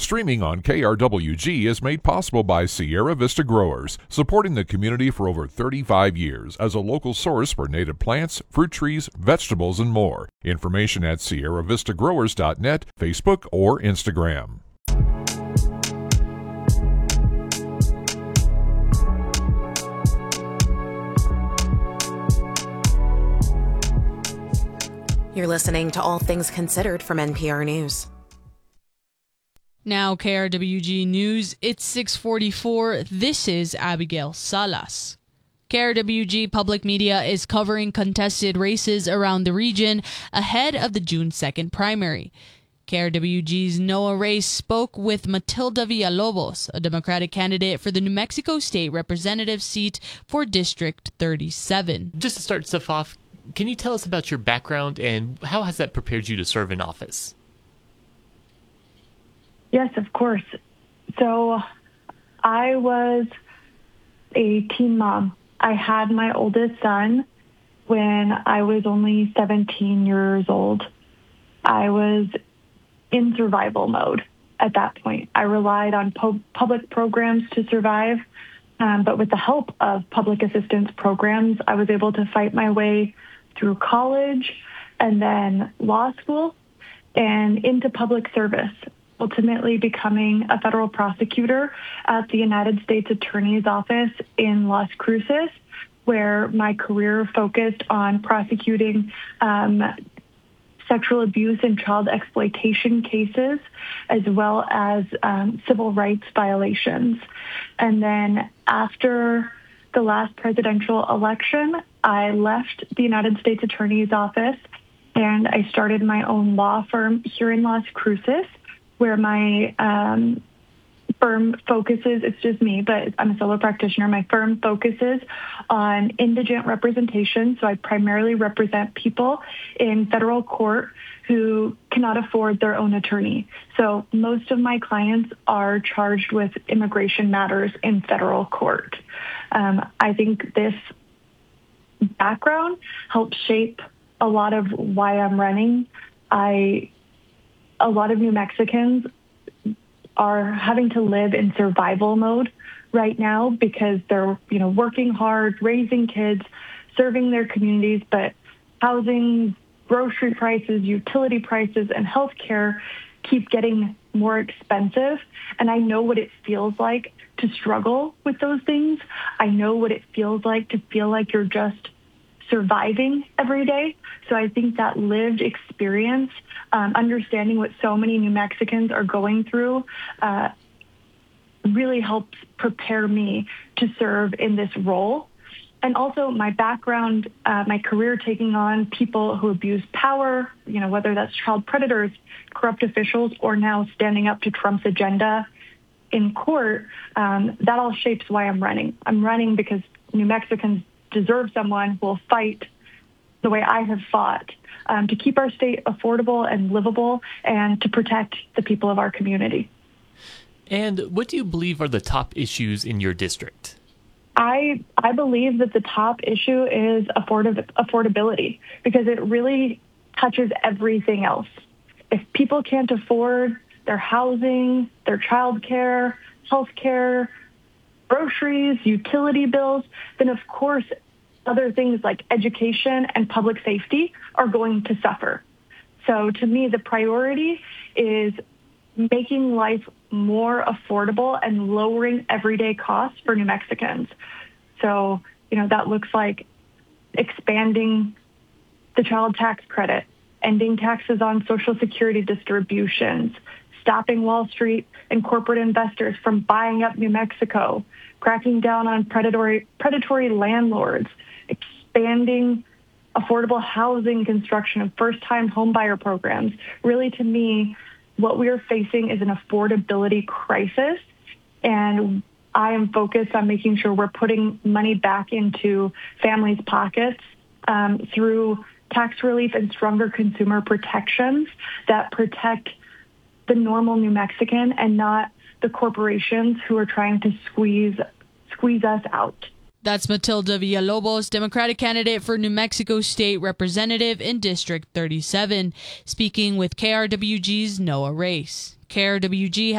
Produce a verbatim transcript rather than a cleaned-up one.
Streaming on K R W G is made possible by Sierra Vista Growers, supporting the community for over thirty-five years as a local source for native plants, fruit trees, vegetables, and more. Information at sierra vista growers dot net, Facebook, or Instagram. You're listening to All Things Considered from N P R News. Now, K R W G News, it's six forty-four. This is Abigail Salas. K R W G Public Media is covering contested races around the region ahead of the June second primary. K R W G's Noah Reyes spoke with Matilda Villalobos, a Democratic candidate for the New Mexico State Representative seat for District thirty-seven. Just to start stuff off, can you tell us about your background and how has that prepared you to serve in office? Yes, of course. So I was a teen mom. I had my oldest son when I was only seventeen years old. I was in survival mode at that point. I relied on po- public programs to survive, um, but with the help of public assistance programs, I was able to fight my way through college and then law school and into public service, ultimately becoming a federal prosecutor at the United States Attorney's Office in Las Cruces, where my career focused on prosecuting um, sexual abuse and child exploitation cases, as well as um, civil rights violations. And then after the last presidential election, I left the United States Attorney's Office and I started my own law firm here in Las Cruces, where my um, firm focuses, it's just me, but I'm a solo practitioner. My firm focuses on indigent representation. So I primarily represent people in federal court who cannot afford their own attorney. So most of my clients are charged with immigration matters in federal court. Um, I think this background helps shape a lot of why I'm running. I A lot of New Mexicans are having to live in survival mode right now because they're, you know, working hard, raising kids, serving their communities, but housing, grocery prices, utility prices, and healthcare keep getting more expensive. And I know what it feels like to struggle with those things. I know what it feels like to feel like you're just surviving every day. So I think that lived experience, um, understanding what so many New Mexicans are going through, uh, really helps prepare me to serve in this role. And also my background, uh, my career taking on people who abuse power, you know, whether that's child predators, corrupt officials, or now standing up to Trump's agenda in court, um, that all shapes why I'm running. I'm running because New Mexicans deserve someone who will fight the way I have fought um, to keep our state affordable and livable and to protect the people of our community. And what do you believe are the top issues in your district? I I believe that the top issue is afford- affordability because it really touches everything else. If people can't afford their housing, their child care, health care, groceries, utility bills, then of course other things like education and public safety are going to suffer. So to me, the priority is making life more affordable and lowering everyday costs for New Mexicans. So, you know, that looks like expanding the child tax credit, ending taxes on Social Security distributions, stopping Wall Street and corporate investors from buying up New Mexico, cracking down on predatory predatory landlords, expanding affordable housing construction and first-time homebuyer programs. Really, to me, what we are facing is an affordability crisis, and I am focused on making sure we're putting money back into families' pockets um, through tax relief and stronger consumer protections that protect the normal New Mexican and not the corporations who are trying to squeeze squeeze us out. That's Matilda Villalobos, Democratic candidate for New Mexico State Representative in District thirty-seven, speaking with K R W G's Noah Reyes. K R W G